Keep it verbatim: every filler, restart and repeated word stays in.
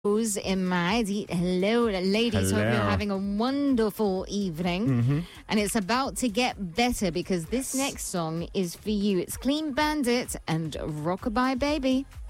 Rose in Maadi. Hello, ladies. Hello. Hope you're having a wonderful evening. Mm-hmm. And it's about to get better because this next song is for you. It's Clean Bandit and Rockabye Baby.